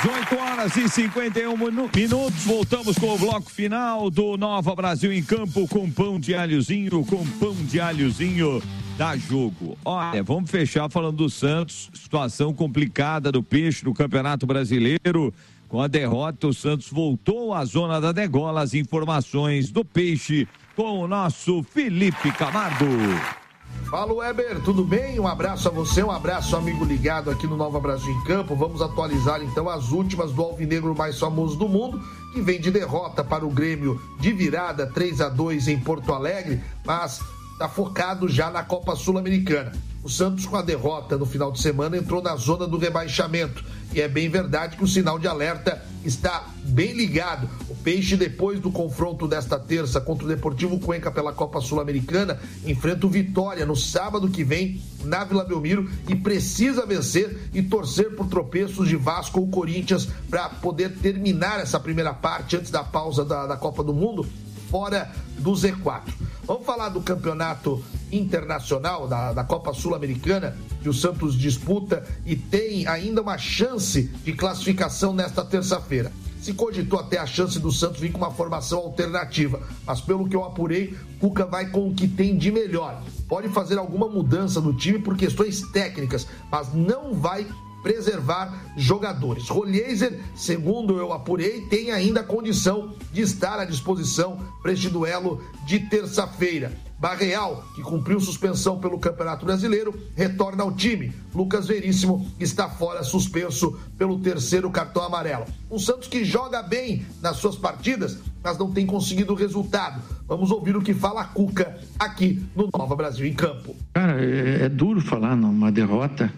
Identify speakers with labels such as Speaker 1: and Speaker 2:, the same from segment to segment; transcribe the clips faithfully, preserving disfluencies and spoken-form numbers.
Speaker 1: dezoito horas e cinquenta e um minutos, voltamos com o bloco final do Nova Brasil em Campo com pão de alhozinho, com pão de alhozinho dá jogo. Olha, vamos fechar falando do Santos, situação complicada do Peixe no Campeonato Brasileiro. Com a derrota, o Santos voltou à zona da degola. As informações do Peixe com o nosso Felipe Camargo.
Speaker 2: Fala, Weber, tudo bem? Um abraço a você, um abraço amigo ligado aqui no Nova Brasil em Campo. Vamos atualizar então as últimas do alvinegro mais famoso do mundo, que vem de derrota para o Grêmio de virada três a dois em Porto Alegre, mas está focado já na Copa Sul-Americana. O Santos, com a derrota no final de semana, entrou na zona do rebaixamento. E é bem verdade que o sinal de alerta está bem ligado. O Peixe, depois do confronto desta terça contra o Deportivo Cuenca pela Copa Sul-Americana, enfrenta o Vitória no sábado que vem na Vila Belmiro e precisa vencer e torcer por tropeços de Vasco ou Corinthians para poder terminar essa primeira parte antes da pausa da, da Copa do Mundo fora do Z quatro. Vamos falar do campeonato internacional, da, da Copa Sul-Americana, que o Santos disputa e tem ainda uma chance de classificação nesta terça-feira. Se cogitou até a chance do Santos vir com uma formação alternativa, mas pelo que eu apurei, Cuca vai com o que tem de melhor. Pode fazer alguma mudança no time por questões técnicas, mas não vai preservar jogadores. Rolheiser, segundo eu apurei, tem ainda a condição de estar à disposição para este duelo de terça-feira. Barreal, que cumpriu suspensão pelo Campeonato Brasileiro, retorna ao time. Lucas Veríssimo está fora, suspenso pelo terceiro cartão amarelo. Um Santos que joga bem nas suas partidas, mas não tem conseguido o resultado. Vamos ouvir o que fala a Cuca aqui no Nova Brasil em Campo.
Speaker 3: Cara, é, é duro falar numa derrota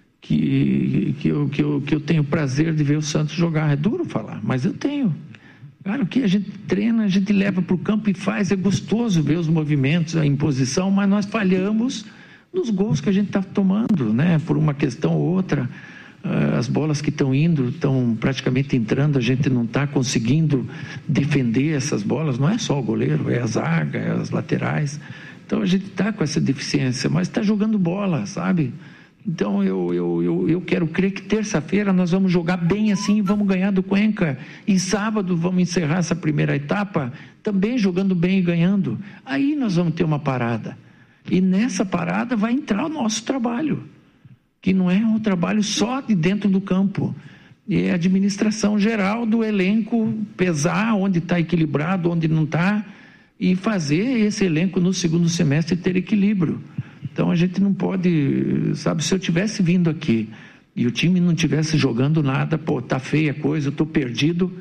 Speaker 3: que, que, eu, que, eu, que eu tenho prazer de ver o Santos jogar. É duro falar, mas eu tenho. Cara, o que a gente treina, a gente leva para o campo e faz, é gostoso ver os movimentos, a imposição, mas nós falhamos nos gols que a gente está tomando, né? Por uma questão ou outra, as bolas que estão indo, estão praticamente entrando, a gente não está conseguindo defender essas bolas, não é só o goleiro, é a zaga, é as laterais. Então a gente está com essa deficiência, mas está jogando bola, sabe? Então eu, eu, eu, eu quero crer que terça-feira nós vamos jogar bem assim e vamos ganhar do Cuenca. E sábado vamos encerrar essa primeira etapa também jogando bem e ganhando. Aí nós vamos ter uma parada. E nessa parada vai entrar o nosso trabalho, que não é um trabalho só de dentro do campo. É a administração geral do elenco, pesar onde está equilibrado, onde não está, e fazer esse elenco no segundo semestre ter equilíbrio. Então a gente não pode, sabe, se eu tivesse vindo aqui e o time não tivesse jogando nada, pô, tá feia a coisa, eu tô perdido,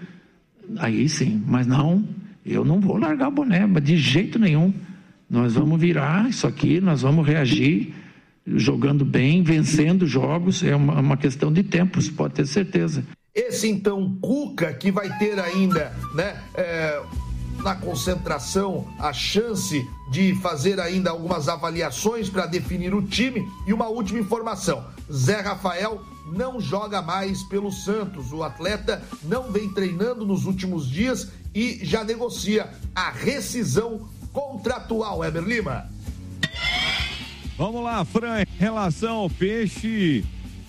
Speaker 3: aí sim, mas não, eu não vou largar o boné, de jeito nenhum. Nós vamos virar isso aqui, nós vamos reagir, jogando bem, vencendo jogos, é uma, uma questão de tempo, você pode ter certeza.
Speaker 2: Esse então Cuca, que vai ter ainda, né, é... na concentração, a chance de fazer ainda algumas avaliações para definir o time. E uma última informação, Zé Rafael não joga mais pelo Santos. O atleta não vem treinando nos últimos dias e já negocia a rescisão contratual. Weber Lima.
Speaker 1: Vamos lá, Fran, em relação ao Peixe,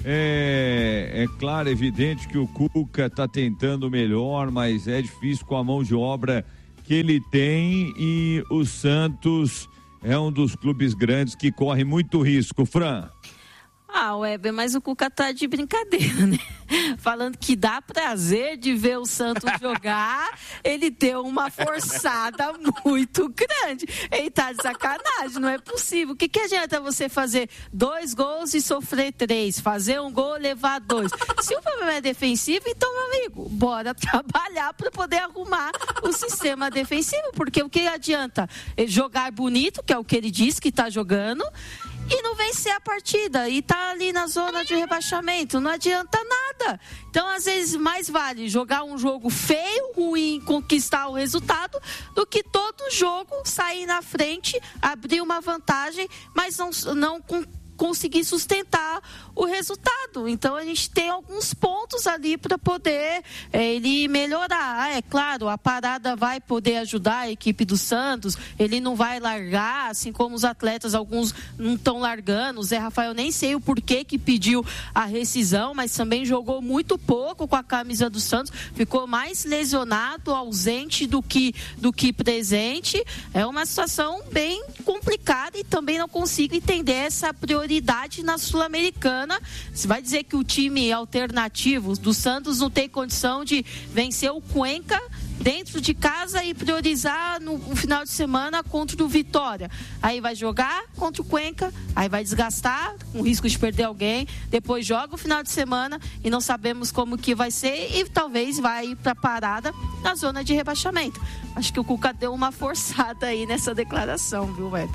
Speaker 1: é, é claro, evidente que o Cuca está tentando melhor, mas é difícil com a mão de obra que ele tem, e o Santos é um dos clubes grandes que corre muito risco. Fran.
Speaker 4: Ah, Weber, mas o Cuca tá de brincadeira, né? Falando que dá prazer de ver o Santos jogar, ele deu uma forçada muito grande. Ele tá de sacanagem, não é possível. O que que adianta você fazer dois gols e sofrer três? Fazer um gol e levar dois? Se o problema é defensivo, então, meu amigo, bora trabalhar para poder arrumar o sistema defensivo, porque o que adianta? Jogar bonito, que é o que ele diz que tá jogando, e não vencer a partida, e tá ali na zona de rebaixamento, não adianta nada. Então, às vezes, mais vale jogar um jogo feio, ruim, conquistar o resultado, do que todo jogo sair na frente, abrir uma vantagem, mas não, não com conseguir sustentar o resultado. Então a gente tem alguns pontos ali para poder é, ele melhorar. Ah, é claro, a parada vai poder ajudar a equipe do Santos, ele não vai largar, assim como os atletas, alguns não estão largando. O Zé Rafael, nem sei o porquê que pediu a rescisão, mas também jogou muito pouco com a camisa do Santos, ficou mais lesionado, ausente do que, do que presente. É uma situação bem complicada e também não consigo entender essa prioridade na Sul-Americana. Você vai dizer que o time alternativo do Santos não tem condição de vencer o Cuenca dentro de casa e priorizar no, no final de semana contra o Vitória. Aí vai jogar contra o Cuenca, aí vai desgastar, com risco de perder alguém, depois joga o final de semana e não sabemos como que vai ser e talvez vai para a parada na zona de rebaixamento. Acho que o Cuca deu uma forçada aí nessa declaração, viu, Web?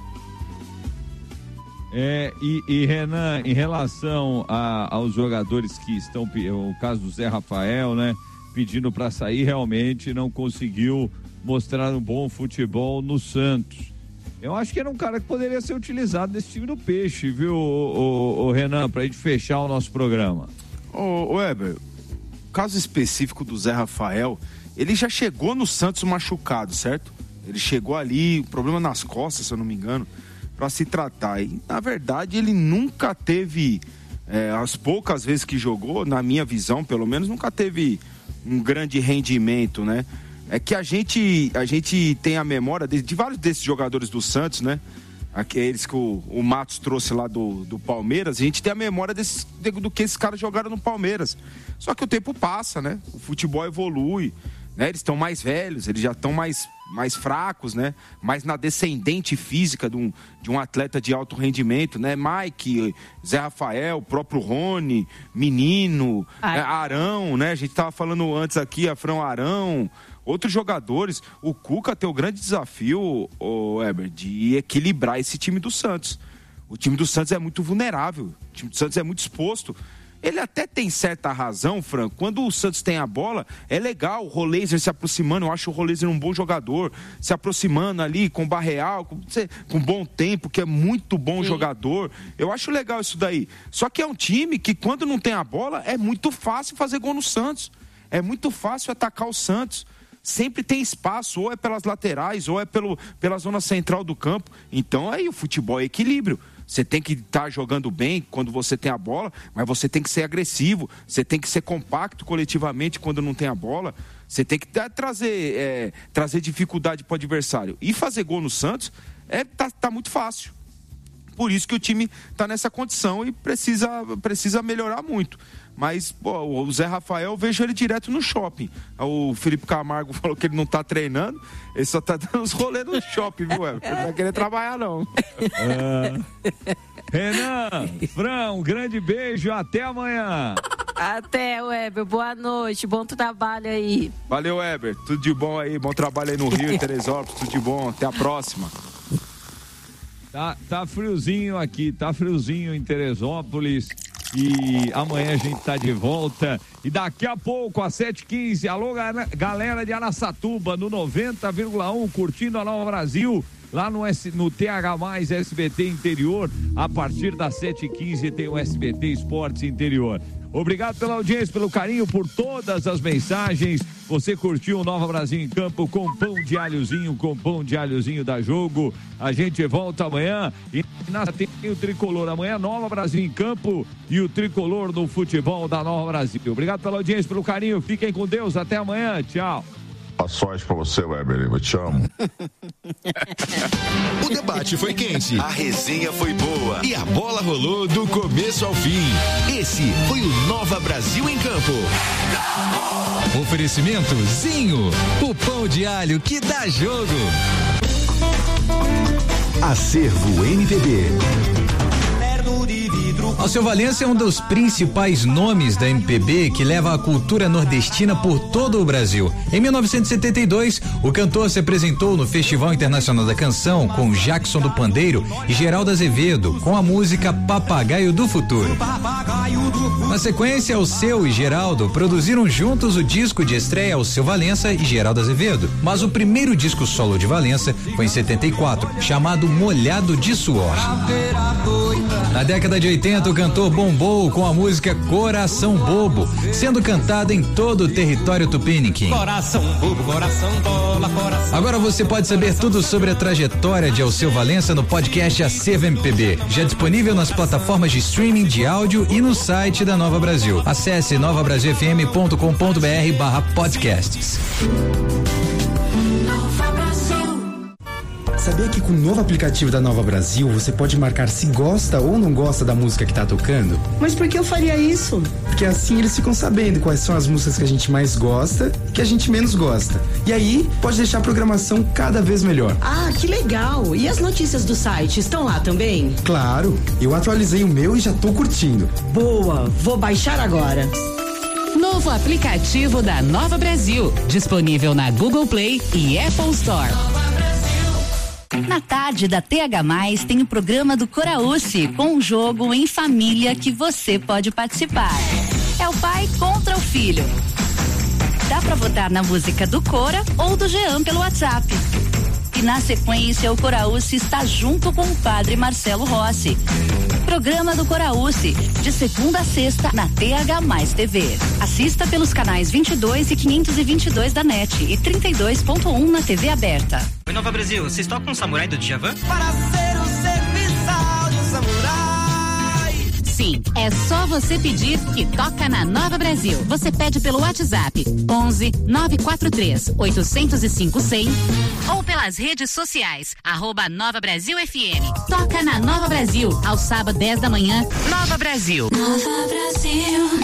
Speaker 1: É, e, e Renan, em relação a, aos jogadores que estão, o caso do Zé Rafael, né, pedindo para sair, realmente não conseguiu mostrar um bom futebol no Santos. Eu acho que era um cara que poderia ser utilizado nesse time do Peixe, viu, o, o, o Renan, pra gente fechar o nosso programa.
Speaker 5: Ô, Weber, o caso específico do Zé Rafael, ele já chegou no Santos machucado, certo? Ele chegou ali, problema nas costas, se eu não me engano, para se tratar. E, na verdade, ele nunca teve, é, as poucas vezes que jogou, na minha visão, pelo menos, nunca teve um grande rendimento, né? É que a gente, a gente tem a memória de, de vários desses jogadores do Santos, né? Aqueles que o, o Matos trouxe lá do, do Palmeiras, a gente tem a memória desses, de, do que esses caras jogaram no Palmeiras. Só que o tempo passa, né? O futebol evolui, né? Eles estão mais velhos, eles já estão mais, mais fracos, né? Mais na descendente física de um, de um atleta de alto rendimento, né? Mike, Zé Rafael, o próprio Rony, Menino, né? Arão, né? A gente tava falando antes aqui, Afrão Arão, outros jogadores. O Cuca tem o grande desafio, o Weber, de equilibrar esse time do Santos. O time do Santos é muito vulnerável, o time do Santos é muito exposto. Ele até tem certa razão, Franco. Quando o Santos tem a bola, é legal o Roleiser se aproximando. Eu acho o Roleiser um bom jogador, se aproximando ali com o Barreal, com, com bom tempo, que é muito bom Sim. jogador. Eu acho legal isso daí. Só que é um time que, quando não tem a bola, é muito fácil fazer gol no Santos. É muito fácil atacar o Santos. Sempre tem espaço, ou é pelas laterais, ou é pelo, pela zona central do campo. Então aí o futebol é equilíbrio. Você tem que estar jogando bem quando você tem a bola, mas você tem que ser agressivo, você tem que ser compacto coletivamente quando não tem a bola, você tem que trazer, é, trazer dificuldade para o adversário. E fazer gol no Santos é, tá, tá muito fácil. Por isso que o time está nessa condição e precisa, precisa melhorar muito. Mas, pô, o Zé Rafael, eu vejo ele direto no shopping. O Felipe Camargo falou que ele não tá treinando, ele só tá dando os rolês no shopping, viu? Ele não vai querer trabalhar, não.
Speaker 1: Uh, Renan, Fran, um grande beijo, até amanhã.
Speaker 4: Até, Weber, boa noite, bom trabalho aí.
Speaker 5: Valeu, Weber, tudo de bom aí, bom trabalho aí no Rio, em Teresópolis, tudo de bom, até a próxima.
Speaker 1: Tá, tá friozinho aqui, tá friozinho em Teresópolis. E amanhã a gente tá de volta. E daqui a pouco, às sete e quinze, alô, galera de Araçatuba, no noventa vírgula um, curtindo a Nova Brasil, lá no, S, no T H mais S B T Interior. A partir das sete e quinze tem o S B T Esportes Interior. Obrigado pela audiência, pelo carinho, por todas as mensagens. Você curtiu o Nova Brasil em Campo com pão de alhozinho, com pão de alhozinho da Jogo. A gente volta amanhã e na tem o Tricolor. Amanhã, Nova Brasil em Campo e o Tricolor no futebol da Nova Brasil. Obrigado pela audiência, pelo carinho. Fiquem com Deus. Até amanhã. Tchau.
Speaker 6: A sorte pra você, Weber, eu te amo.
Speaker 7: O debate foi quente, a resenha foi boa e a bola rolou do começo ao fim. Esse foi o Nova Brasil em Campo. Oferecimento Zinho, o pão de alho que dá jogo. Acervo M P B.
Speaker 8: Alceu Valença é um dos principais nomes da M P B que leva a cultura nordestina por todo o Brasil. Em mil novecentos e setenta e dois, o cantor se apresentou no Festival Internacional da Canção com Jackson do Pandeiro e Geraldo Azevedo com a música Papagaio do Futuro. Na sequência, Alceu e Geraldo produziram juntos o disco de estreia Alceu Valença e Geraldo Azevedo. Mas o primeiro disco solo de Valença foi em setenta e quatro, chamado Molhado de Suor. Na década de oitenta, o cantor bombou com a música Coração Bobo, sendo cantada em todo o território tupiniquim.
Speaker 9: Coração bobo, coração bola, coração.
Speaker 8: Agora você pode saber tudo sobre a trajetória de Alceu Valença no podcast Acervo M P B, já disponível nas plataformas de streaming de áudio e no site da Nova Brasil. Acesse nova brasil f m ponto com ponto b r barra podcasts.
Speaker 10: Sabia que com o novo aplicativo da Nova Brasil você pode marcar se gosta ou não gosta da música que tá tocando?
Speaker 11: Mas por que eu faria isso?
Speaker 10: Porque assim eles ficam sabendo quais são as músicas que a gente mais gosta e que a gente menos gosta. E aí pode deixar a programação cada vez melhor.
Speaker 11: Ah, que legal! E as notícias do site estão lá também?
Speaker 10: Claro, eu atualizei o meu e já tô curtindo.
Speaker 11: Boa, vou baixar agora.
Speaker 12: Novo aplicativo da Nova Brasil, disponível na Google Play e Apple Store.
Speaker 13: Na tarde da T H mais, tem o programa do Coraúce, com um jogo em família que você pode participar. É o pai contra o filho. Dá pra votar na música do Cora ou do Jean pelo WhatsApp. E na sequência, o Coraúce está junto com o padre Marcelo Rossi. Programa do Coraúce, de segunda a sexta na T H mais T V. Assista pelos canais vinte e dois e quinhentos e vinte e dois da N E T e trinta e dois ponto um na T V aberta.
Speaker 14: Oi, Nova Brasil, vocês tocam o Samurai do Djavan?
Speaker 9: Para ser o serviçal de um samurai.
Speaker 12: Sim, é só você pedir que toca na Nova Brasil. Você pede pelo WhatsApp onze nove quatro três oito zero cinco cem ou pelas redes sociais arroba Nova Brasil F M. Toca na Nova Brasil, ao sábado dez da manhã. Nova Brasil.
Speaker 15: Nova Brasil.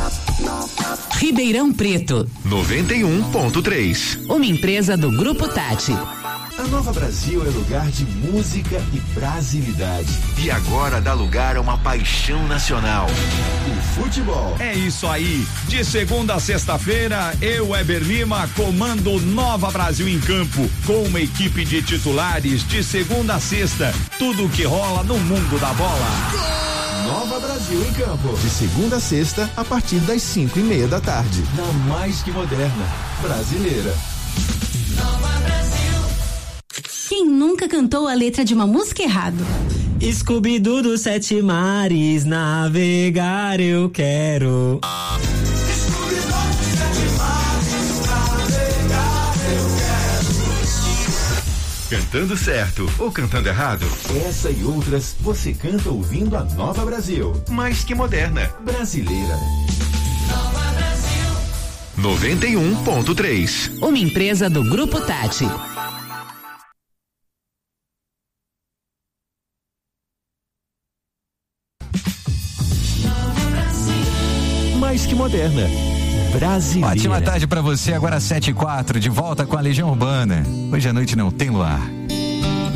Speaker 12: Ribeirão Preto.
Speaker 7: noventa e um ponto três.
Speaker 12: Uma empresa do Grupo Tati.
Speaker 7: A Nova Brasil é lugar de música e brasilidade. E agora dá lugar a uma paixão nacional: o futebol.
Speaker 1: É isso aí. De segunda a sexta-feira, eu, Weber Lima, comando Nova Brasil em campo, com uma equipe de titulares de segunda a sexta. Tudo o que rola no mundo da bola.
Speaker 7: Nova Brasil em campo. De segunda a sexta, a partir das cinco e meia da tarde. Na mais que moderna, brasileira.
Speaker 15: Nova Brasil.
Speaker 16: Quem nunca cantou a letra de uma música errado?
Speaker 17: Scooby-Doo dos sete mares, navegar eu quero.
Speaker 9: Scooby-Doo dos sete mares, navegar eu quero.
Speaker 7: Cantando certo ou cantando errado? Essa e outras você canta ouvindo a Nova Brasil. Mais que moderna, brasileira.
Speaker 15: Nova Brasil.
Speaker 7: noventa e um ponto três.
Speaker 12: Uma empresa do Grupo Tati.
Speaker 7: Mais que moderna, brasileira.
Speaker 8: Ótima tarde pra você, agora sete e quatro, de volta com a Legião Urbana. Hoje à noite não tem luar.